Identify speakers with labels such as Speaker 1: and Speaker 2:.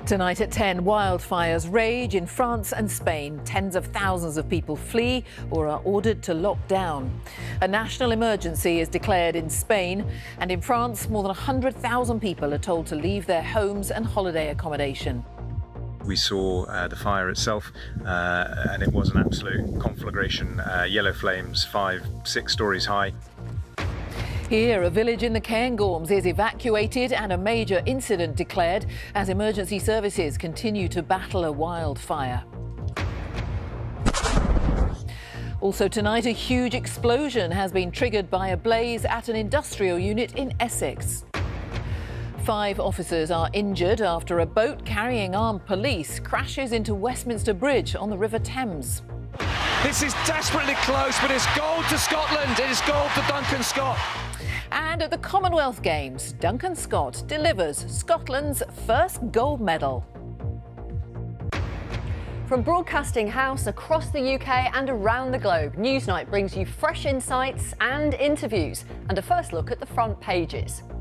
Speaker 1: Tonight at 10, wildfires rage in France and Spain. Tens of thousands of people flee or are ordered to lock down. A national emergency is declared in Spain, and in France, more than 100,000 people are told to leave their homes and holiday accommodation.
Speaker 2: We saw the fire itself, and it was an absolute conflagration. Yellow flames, 5-6 stories high.
Speaker 1: Here, a village in the Cairngorms is evacuated and a major incident declared as emergency services continue to battle a wildfire. Also tonight, a huge explosion has been triggered by a blaze at an industrial unit in Essex. 5 officers are injured after a boat carrying armed police crashes into Westminster Bridge on the River Thames.
Speaker 3: This is desperately close, but it's gold to Scotland. It is gold to Duncan Scott.
Speaker 1: And at the Commonwealth Games, Duncan Scott delivers Scotland's first gold medal.
Speaker 4: From Broadcasting House across the UK and around the globe, Newsnight brings you fresh insights and interviews and a first look at the front pages.